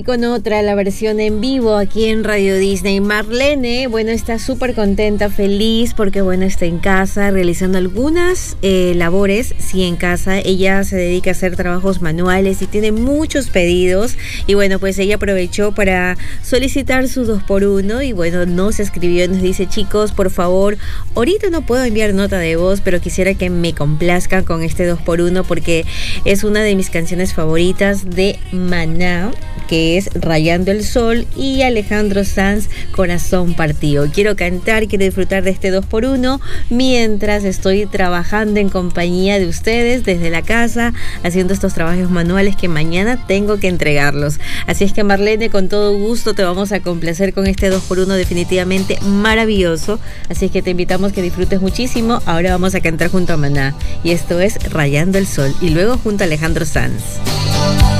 Con otra, la versión en vivo aquí en Radio Disney. Marlene, bueno, está súper contenta, feliz, porque bueno, está en casa realizando algunas labores, sí, en casa. Ella se dedica a hacer trabajos manuales y tiene muchos pedidos. Y bueno, pues ella aprovechó para solicitar su 2x1 y bueno, nos escribió, nos dice: chicos, por favor, ahorita no puedo enviar nota de voz, pero quisiera que me complazcan con este 2x1 porque es una de mis canciones favoritas de Maná, que es Rayando el Sol, y Alejandro Sanz, Corazón Partido. Quiero cantar, quiero disfrutar de este 2x1 mientras estoy trabajando en compañía de ustedes desde la casa, haciendo estos trabajos manuales que mañana tengo que entregarlos. Así es que, Marlene, con todo gusto te vamos a complacer con este 2x1 definitivamente maravilloso. Así es que te invitamos que disfrutes muchísimo. Ahora vamos a cantar junto a Maná, y esto es Rayando el Sol, y luego junto a Alejandro Sanz.